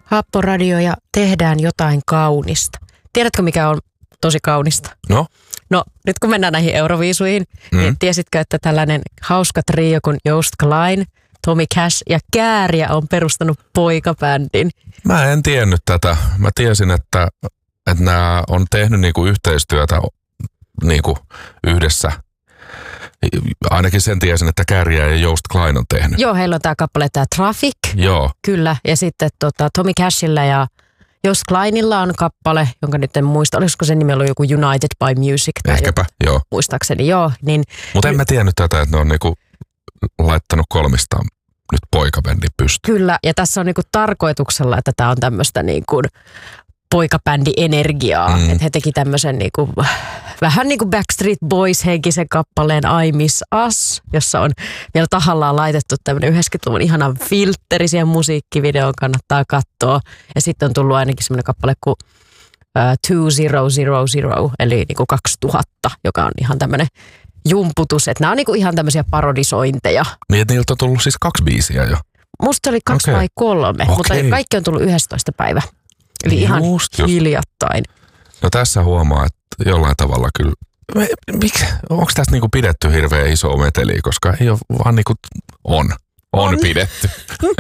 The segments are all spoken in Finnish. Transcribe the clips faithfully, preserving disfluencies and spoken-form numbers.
Happoradio ja tehdään jotain kaunista. Tiedätkö, mikä on tosi kaunista? No? No, nyt kun mennään näihin Euroviisuihin, mm. niin tiesitkö, että tällainen hauska trio kuin Joost Klein, Tommy Cash ja Kääriä on perustanut poikabändin? Mä en tiennyt tätä. Mä tiesin, että, että nämä on tehnyt niinku yhteistyötä niinku yhdessä. Ainakin sen tiesin, että Kääriä ja Joost Klein on tehnyt. Joo, heillä on tämä kappale, tämä Traffic. Joo. Kyllä, ja sitten tota, Tommy Cashilla ja Joost Kleinilla on kappale, jonka nyt en muista, olisiko sen nimi ollut joku United by Music? Tai ehkäpä, joku, joo. Muistaakseni, joo. Niin, mutta en mä tiennyt tätä, että ne on niinku laittanut kolmistaan nyt poikabändin pystyyn. Kyllä, ja tässä on niinku tarkoituksella, että tämä on tämmöistä niinku poikabändi-energiaa. Mm. Että he teki tämmöisen niinku, vähän niin kuin Backstreet Boys-henkisen kappaleen I Miss Us, jossa on vielä tahallaan laitettu tämmöinen yhdeksänkymmentäluvun ihana filtteri siihen musiikkivideoon, kannattaa katsoa. Ja sitten on tullut ainakin semmoinen kappale kuin uh, kaksituhatta, eli niinku kaksituhatta, joka on ihan tämmöinen jumputus. Että nämä on niinku ihan tämmöisiä parodisointeja. Niin, että niiltä on tullut siis kaksi biisiä jo. Musta oli kaksi okay. vai kolme, okay. Mutta kaikki on tullut yhdestoista päivä. Eli just, ihan just. hiljattain. No tässä huomaa, että jollain tavalla kyllä, mikä, onko tästä niinku pidetty hirveän iso meteliä, koska ei ole vaan niinku, on, on, on. pidetty.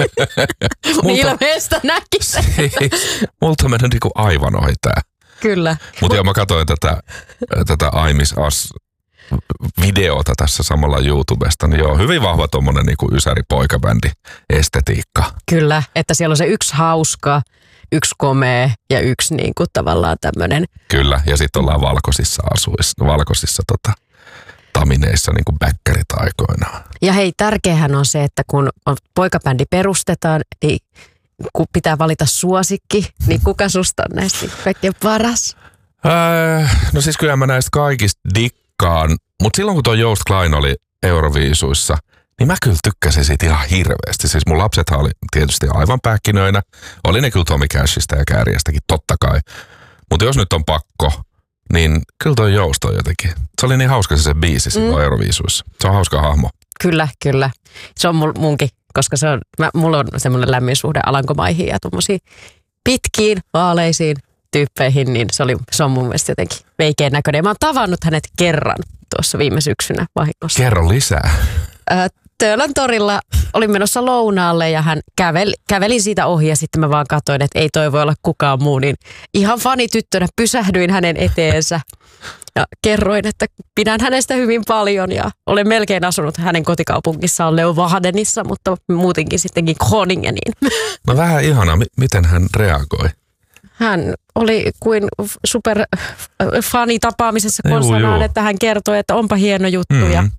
Ilmeistä näkisi. Multa on mennyt niinku aivan ohi tää. Kyllä. Mutta joo, mä katsoin tätä, tätä I Miss Us videota tässä samalla YouTubesta, niin joo, hyvin vahva tommonen niinku ysäri-poikabändi estetiikka. Kyllä, että siellä on se yksi hauska, yksi komea ja yksi niinku tavallaan tämmönen. Kyllä, ja sitten ollaan valkoisissa asuissa, valkoisissa tota, tamineissa niinku bäkkärit aikoinaan. Ja hei, tärkeähän on se, että kun poikabändi perustetaan, niin kun pitää valita suosikki, niin kuka susta on näistä kaikkein paras? Öö, no siis kyllä mä näistä kaikista dikkaan, mutta silloin kun tuo Joost Klein oli Euroviisuissa, niin mä kyllä tykkäsin siitä ihan hirveästi. Siis mun lapsethan oli tietysti aivan pähkinöinä. Oli ne kyllä Tommy Cashista ja Kääriästäkin, totta kai. Mutta jos nyt on pakko, niin kyllä toi Joost on jotenkin. Se oli niin hauska se, se biisi silloin mm. Euroviisuissa. Se on hauska hahmo. Kyllä, kyllä. Se on mul, munkin, koska se on, mä, mulla on semmoinen lämmin suhde Alankomaihin ja tuommoisiin pitkiin, vaaleisiin tyyppeihin, niin se, oli, se on mun mielestä jotenkin veikeän näköinen. Mä oon tavannut hänet kerran tuossa viime syksynä vahingossa. Kerro lisää. Töölön torilla olin menossa lounaalle ja hän käveli, käveli siitä ohi ja sitten mä vaan katsoin, että ei toi voi olla kukaan muu. Niin ihan fanityttönä pysähdyin hänen eteensä ja kerroin, että pidän hänestä hyvin paljon ja olen melkein asunut hänen kotikaupungissaan Leeuwardenissa, mutta muutenkin sittenkin Groningeniin. No vähän ihana, M- miten hän reagoi? Hän oli kuin super fani tapaamisessa konsanaan, että hän kertoi, että onpa hieno juttu mm-hmm. ja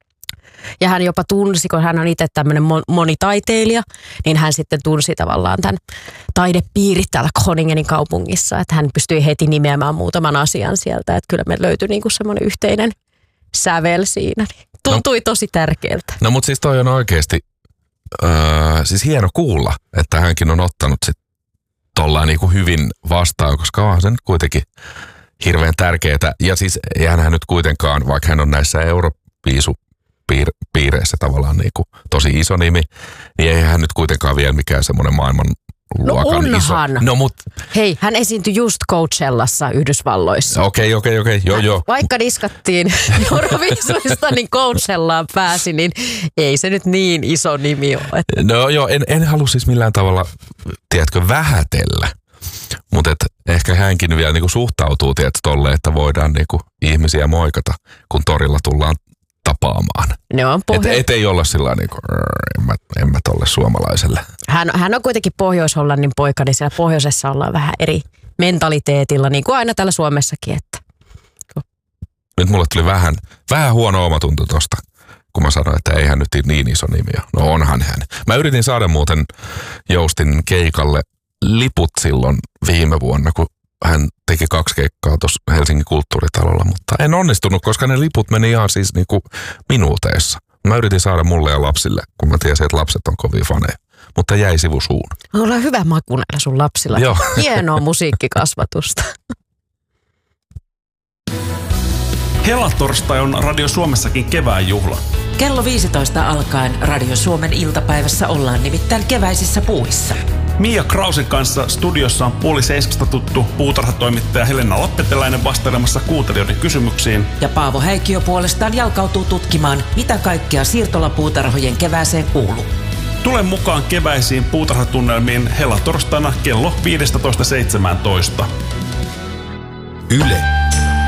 Ja hän jopa tunsi, kun hän on itse tämmöinen monitaiteilija, niin hän sitten tunsi tavallaan tämän taidepiirit täällä Groningenin kaupungissa. Että hän pystyi heti nimeämään muutaman asian sieltä. Että kyllä me löytyi niinku semmoinen yhteinen sävel siinä. Tuntui no, tosi tärkeältä. No mutta siis toi on oikeasti öö, siis hieno kuulla, että hänkin on ottanut sitten tollaan niinku hyvin vastaan, koska onhan se nyt kuitenkin hirveän tärkeää. Ja siis eihän hän nyt kuitenkaan, vaikka hän on näissä Euroviisu Piir, piireissä tavallaan niin kuin tosi iso nimi, niin eihän hän nyt kuitenkaan vielä mikään semmoinen maailmanluokan no iso. No mut. Hei, hän esiintyi just Coachellassa Yhdysvalloissa. Okei, okei, okei, joo, joo. Vaikka diskattiin Euroviisuista, niin Coachellaan pääsi, niin ei se nyt niin iso nimi ole. Että... No joo, en, en halua siis millään tavalla, tiedätkö, vähätellä. Mutta ehkä hänkin vielä niinku suhtautuu, tiedätkö, tolle, että voidaan niinku ihmisiä moikata, kun torilla tullaan tapaamaan. Ne on pohjo- et, et ei olla sillä niin kuin, en mä, en mä tolle suomalaiselle. Hän, hän on kuitenkin Pohjois-Hollannin poika, niin siellä pohjoisessa ollaan vähän eri mentaliteetilla, niin kuin aina täällä Suomessakin. Että. Nyt mulle tuli vähän, vähän huono omatunto tosta, kun mä sanoin, että eihän nyt niin iso nimi ole. No onhan hän. Mä yritin saada muuten Joostin keikalle liput silloin viime vuonna, kun hän teki kaksi keikkaa tuossa Helsingin kulttuuritalolla, mutta en onnistunut, koska ne liput meni ihan siis niinku minuuteissa. Mä yritin saada mulle ja lapsille, kun mä tiesin, että lapset on kovin faneja, mutta jäi sivusuun. Olla hyvä maku näillä sun lapsilla. Joo. Hienoa musiikkikasvatusta. Helatorstai on Radio Suomessakin kevään juhla. Kello viisitoista alkaen Radio Suomen iltapäivässä ollaan nimittäin keväisissä puissa. Mia Krausen kanssa studiossa on puoli seiskasta tuttu puutarhatoimittaja Helena Lappeteläinen vastailemassa kuuntelijoiden kysymyksiin. Ja Paavo Häikkiö puolestaan jalkautuu tutkimaan, mitä kaikkea siirtolapuutarhojen kevääseen kuuluu. Tule mukaan keväisiin puutarhatunnelmiin helatorstaina kello viisitoista seitsemäntoista. Yle.